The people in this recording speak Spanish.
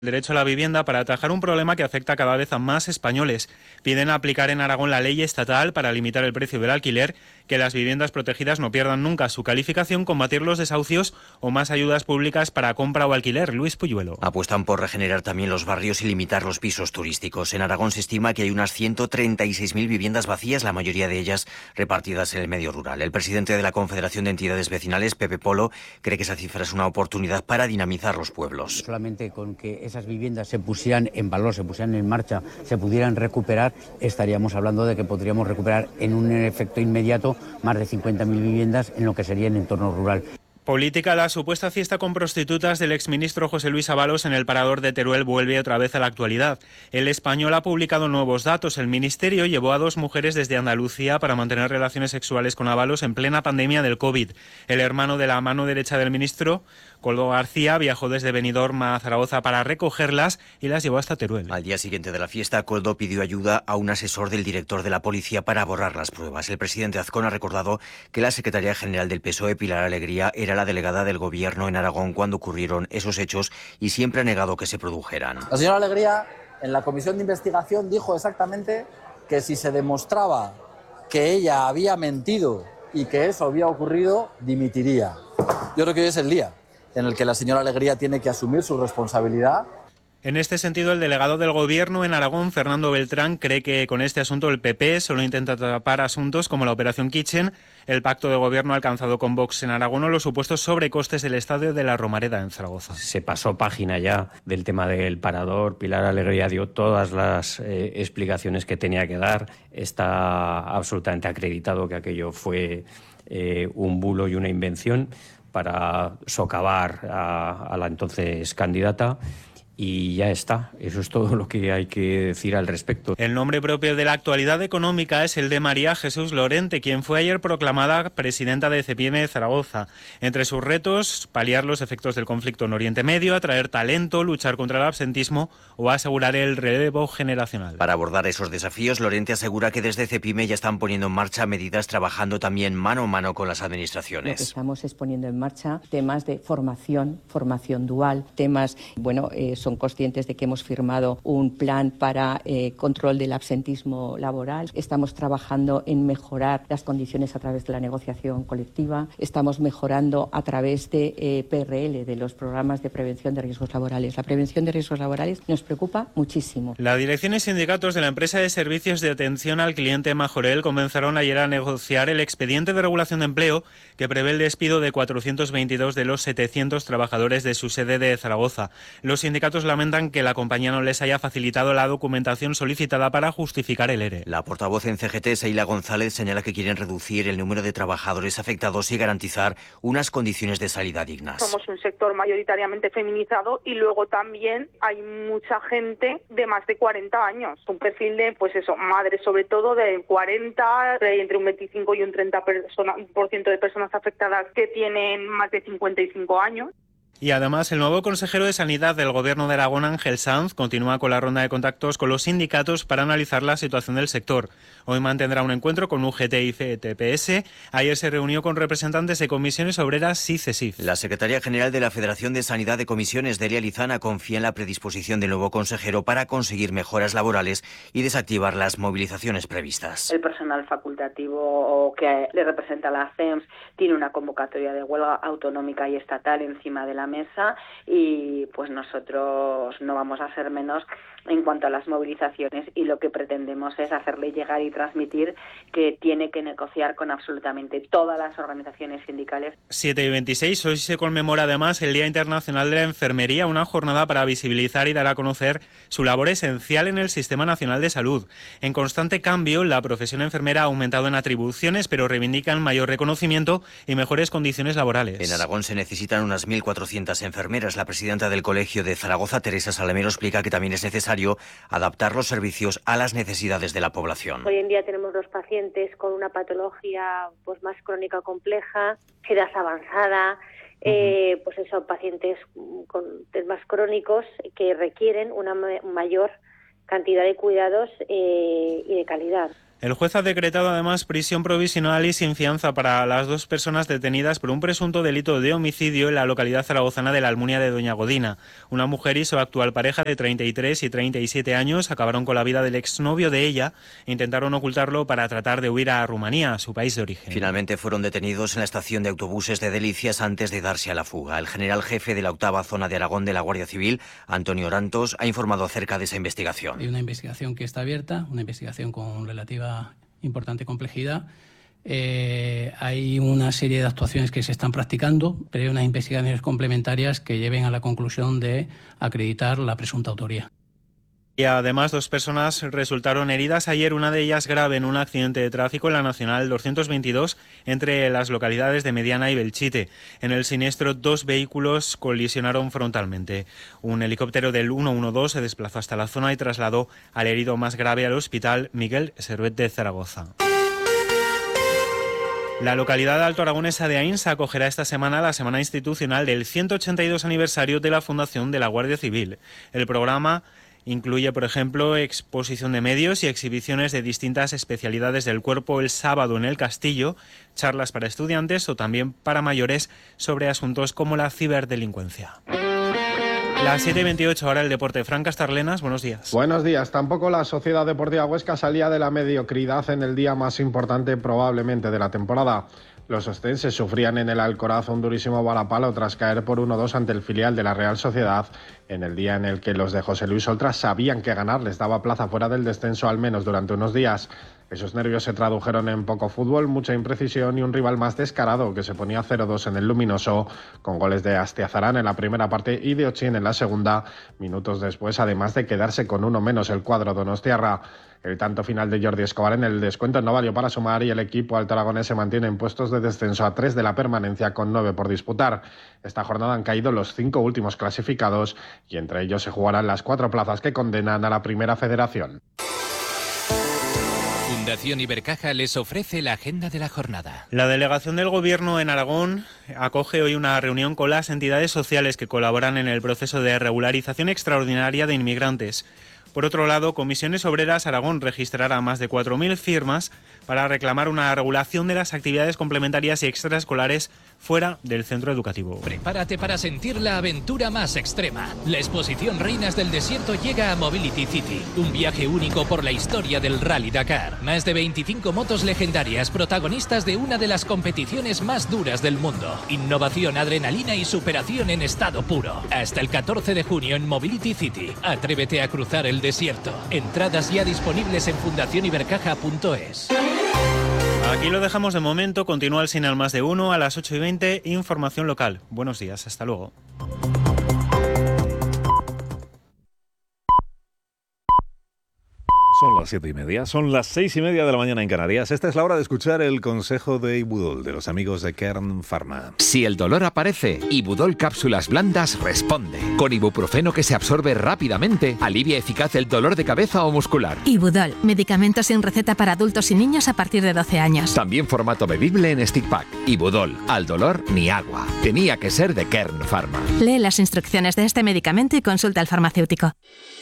derecho a la vivienda para atajar un problema que afecta cada vez a más españoles. Piden aplicar en Aragón la ley estatal para limitar el precio del alquiler, que las viviendas protegidas no pierdan nunca su calificación, combatir los desahucios o más ayudas públicas para compra o alquiler. Luis Puyuelo. Apuestan por regenerar también los barrios y limitar los pisos turísticos. En Aragón se estima que hay unas 136.000 viviendas vacías, la mayoría de ellas repartidas en el medio rural. El presidente de la Confederación de Entidades Vecinales, Pepe Polo, cree que esa cifra es una oportunidad para dinamizar los pueblos. Solamente con que esas viviendas se pusieran en valor, se pusieran en marcha, se pudieran recuperar, estaríamos hablando de que podríamos recuperar en un efecto inmediato más de 50.000 viviendas en lo que sería el entorno rural. Política. La supuesta fiesta con prostitutas del exministro José Luis Ábalos en el Parador de Teruel vuelve otra vez a la actualidad. El Español ha publicado nuevos datos. El Ministerio llevó a 2 mujeres desde Andalucía para mantener relaciones sexuales con Ábalos en plena pandemia del COVID. El hermano de la mano derecha del ministro, Koldo García, viajó desde Benidorm a Zaragoza para recogerlas y las llevó hasta Teruel. Al día siguiente de la fiesta, Koldo pidió ayuda a un asesor del director de la policía para borrar las pruebas. El presidente Azcón ha recordado que la secretaria general del PSOE, Pilar Alegría, era la delegada del Gobierno en Aragón cuando ocurrieron esos hechos y siempre ha negado que se produjeran. La señora Alegría, en la comisión de investigación, dijo exactamente que si se demostraba que ella había mentido y que eso había ocurrido, dimitiría. Yo creo que hoy es el día en el que la señora Alegría tiene que asumir su responsabilidad. En este sentido, el delegado del Gobierno en Aragón, Fernando Beltrán, cree que con este asunto el PP solo intenta tapar asuntos como la Operación Kitchen, el pacto de gobierno alcanzado con Vox en Aragón o los supuestos sobrecostes del estadio de la Romareda en Zaragoza. Se pasó página ya del tema del Parador. Pilar Alegría dio todas las explicaciones que tenía que dar. Está absolutamente acreditado que aquello fue un bulo y una invención para socavar a la entonces candidata. Y ya está, eso es todo lo que hay que decir al respecto. El nombre propio de la actualidad económica es el de María Jesús Lorente, quien fue ayer proclamada presidenta de CEPIME Zaragoza. Entre sus retos, paliar los efectos del conflicto en Oriente Medio, atraer talento, luchar contra el absentismo o asegurar el relevo generacional. Para abordar esos desafíos, Lorente asegura que desde CEPIME ya están poniendo en marcha medidas trabajando también mano a mano con las administraciones. Lo que estamos es poniendo en marcha temas de formación dual, temas, son conscientes de que hemos firmado un plan para control del absentismo laboral. Estamos trabajando en mejorar las condiciones a través de la negociación colectiva. Estamos mejorando a través de PRL, de los programas de prevención de riesgos laborales. La prevención de riesgos laborales nos preocupa muchísimo. La dirección y sindicatos de la empresa de servicios de atención al cliente Majorel comenzaron ayer a negociar el expediente de regulación de empleo que prevé el despido de 422 de los 700 trabajadores de su sede de Zaragoza. Los sindicatos lamentan que la compañía no les haya facilitado la documentación solicitada para justificar el ERE. La portavoz en CGT, Seila González, señala que quieren reducir el número de trabajadores afectados y garantizar unas condiciones de salida dignas. Somos un sector mayoritariamente feminizado y luego también hay mucha gente de más de 40 años. Un perfil de, madres sobre todo de 40, entre un 25 y un 30% de personas afectadas que tienen más de 55 años. Y además, el nuevo consejero de Sanidad del Gobierno de Aragón, Ángel Sanz, continúa con la ronda de contactos con los sindicatos para analizar la situación del sector. Hoy mantendrá un encuentro con UGT y CTPS. Ayer se reunió con representantes de comisiones obreras y CESIF. La secretaria general de la Federación de Sanidad de Comisiones, Delia Lizana, confía en la predisposición del nuevo consejero para conseguir mejoras laborales y desactivar las movilizaciones previstas. El personal facultativo que le representa a la CEMS tiene una convocatoria de huelga autonómica y estatal encima de la mesa y pues nosotros no vamos a ser menos en cuanto a las movilizaciones y lo que pretendemos es hacerle llegar y transmitir que tiene que negociar con absolutamente todas las organizaciones sindicales. 7/26, hoy se conmemora además el Día Internacional de la Enfermería, una jornada para visibilizar y dar a conocer su labor esencial en el Sistema Nacional de Salud. En constante cambio, la profesión enfermera ha aumentado en atribuciones, pero reivindican mayor reconocimiento y mejores condiciones laborales. En Aragón se necesitan unas 1.400 enfermeras. La presidenta del Colegio de Zaragoza, Teresa Salamero, explica que también es necesario adaptar los servicios a las necesidades de la población. Hoy en día tenemos los pacientes con una patología más crónica o compleja, edad avanzada, pacientes con temas crónicos que requieren una mayor cantidad de cuidados y de calidad. El juez ha decretado además prisión provisional y sin fianza para las 2 personas detenidas por un presunto delito de homicidio en la localidad zaragozana de la Almunia de Doña Godina. Una mujer y su actual pareja de 33 y 37 años acabaron con la vida del exnovio de ella e intentaron ocultarlo para tratar de huir a Rumanía, su país de origen. Finalmente fueron detenidos en la estación de autobuses de Delicias antes de darse a la fuga. El general jefe de la 8ª Zona de Aragón de la Guardia Civil, Antonio Orantos, ha informado acerca de esa investigación. Hay una investigación que está abierta, una investigación con relativa importante complejidad. Hay una serie de actuaciones que se están practicando, pero hay unas investigaciones complementarias que lleven a la conclusión de acreditar la presunta autoría. Y además 2 personas resultaron heridas ayer, una de ellas grave, en un accidente de tráfico en la Nacional 222 entre las localidades de Mediana y Belchite. En el siniestro 2 vehículos colisionaron frontalmente. Un helicóptero del 112 se desplazó hasta la zona y trasladó al herido más grave al hospital Miguel Servet de Zaragoza. La localidad alto aragonesa de Aínsa acogerá esta semana la Semana Institucional del 182 aniversario de la fundación de la Guardia Civil. El programa incluye, por ejemplo, exposición de medios y exhibiciones de distintas especialidades del cuerpo el sábado en el Castillo, charlas para estudiantes o también para mayores sobre asuntos como la ciberdelincuencia. Las 7:28, ahora el deporte. Fran Castarlenas, buenos días. Buenos días. Tampoco la Sociedad Deportiva Huesca salía de la mediocridad en el día más importante probablemente de la temporada. Los ostenses sufrían en el Alcoraz un durísimo varapalo tras caer por 1-2 ante el filial de la Real Sociedad, en el día en el que los de José Luis Oltra sabían que ganar les daba plaza fuera del descenso al menos durante unos días. Esos nervios se tradujeron en poco fútbol, mucha imprecisión y un rival más descarado que se ponía 0-2 en el Luminoso, con goles de Astiazarán en la primera parte y de Ochín en la segunda, minutos después, además de quedarse con 1 menos el cuadro donostiarra. El tanto final de Jordi Escobar en el descuento no valió para sumar y el equipo alto aragonés se mantiene en puestos de descenso a 3 de la permanencia con 9 por disputar. Esta jornada han caído los 5 últimos clasificados y entre ellos se jugarán las 4 plazas que condenan a la Primera Federación. Fundación Ibercaja les ofrece la agenda de la jornada. La delegación del Gobierno en Aragón acoge hoy una reunión con las entidades sociales que colaboran en el proceso de regularización extraordinaria de inmigrantes. Por otro lado, Comisiones Obreras Aragón registrará más de 4.000 firmas para reclamar una regulación de las actividades complementarias y extraescolares fuera del centro educativo. Prepárate para sentir la aventura más extrema. La exposición Reinas del Desierto llega a Mobility City, un viaje único por la historia del Rally Dakar. Más de 25 motos legendarias, protagonistas de una de las competiciones más duras del mundo. Innovación, adrenalina y superación en estado puro. Hasta el 14 de junio en Mobility City. Atrévete a cruzar el desierto. Entradas ya disponibles en fundacionibercaja.es. Aquí lo dejamos de momento. Continúa el Sin al Más de Uno a las 8:20. Información local. Buenos días. Hasta luego. Son las 7:30, son las 6:30 de la mañana en Canarias. Esta es la hora de escuchar el consejo de Ibudol, de los amigos de Kern Pharma. Si el dolor aparece, Ibudol Cápsulas Blandas responde. Con ibuprofeno que se absorbe rápidamente, alivia eficaz el dolor de cabeza o muscular. Ibudol, medicamento sin receta para adultos y niños a partir de 12 años. También formato bebible en stick pack. Ibudol, al dolor ni agua. Tenía que ser de Kern Pharma. Lee las instrucciones de este medicamento y consulta al farmacéutico.